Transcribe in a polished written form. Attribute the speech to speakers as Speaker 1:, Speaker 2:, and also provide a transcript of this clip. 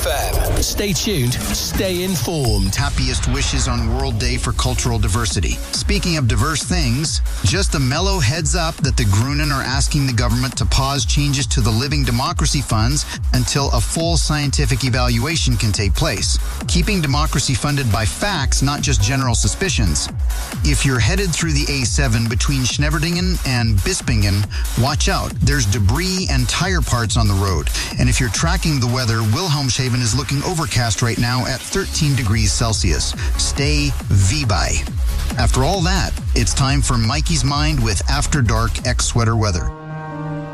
Speaker 1: FM. Stay tuned, stay informed.
Speaker 2: Happiest wishes on World Day for Cultural Diversity. Speaking of diverse things, just a mellow heads up that the Grunen are asking the government to pause changes to the Living Democracy funds until a full scientific evaluation can take place. Keeping democracy funded by facts, not just general suspicions. If you're headed through the A7 between Schneverdingen and Bispingen, watch out. There's debris and tire parts on the road. And if you're tracking the weather, Wilhelmshaven is looking overcast right now at 13 degrees Celsius. Stay VBI. After all that, it's time for Mikey's Mind with After Dark X Sweater Weather.